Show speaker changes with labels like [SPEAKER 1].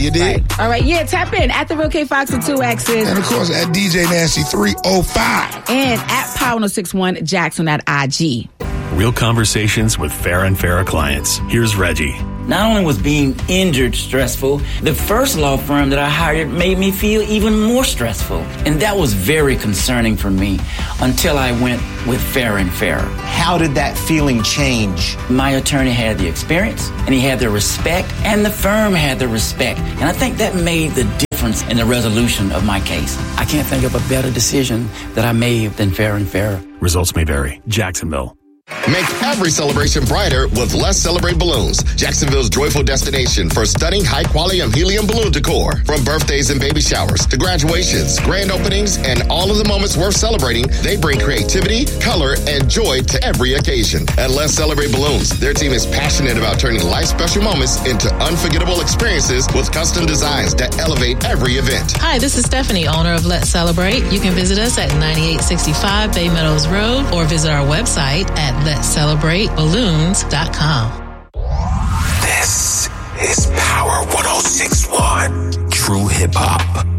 [SPEAKER 1] You did?
[SPEAKER 2] Right. All right, yeah, tap in at the Real K Fox with 2 X's.
[SPEAKER 1] And of course, at DJ Nasty 305.
[SPEAKER 2] And at Power 1061 Jackson at IG.
[SPEAKER 3] Real conversations with Farrah and Farrah clients. Here's Reggie.
[SPEAKER 4] Not only was being injured stressful, the first law firm that I hired made me feel even more stressful. And that was very concerning for me until I went with Farrah and Farrah.
[SPEAKER 5] How did that feeling change?
[SPEAKER 4] My attorney had the experience, and he had the respect, and the firm had the respect. And I think that made the difference in the resolution of my case. I can't think of a better decision that I made than Farrah and Farrah.
[SPEAKER 3] Results may vary. Jacksonville.
[SPEAKER 6] Make every celebration brighter with Let's Celebrate Balloons, Jacksonville's joyful destination for stunning high-quality helium balloon decor. From birthdays and baby showers to graduations, grand openings, and all of the moments worth celebrating, they bring creativity, color, and joy to every occasion. At Let's Celebrate Balloons, their team is passionate about turning life-special moments into unforgettable experiences with custom designs that elevate every event.
[SPEAKER 7] Hi, this is Stephanie, owner of Let's Celebrate. You can visit us at 9865 Bay Meadows Road or visit our website at letscelebrateballoons.com.
[SPEAKER 8] This is Power 1061, True Hip Hop.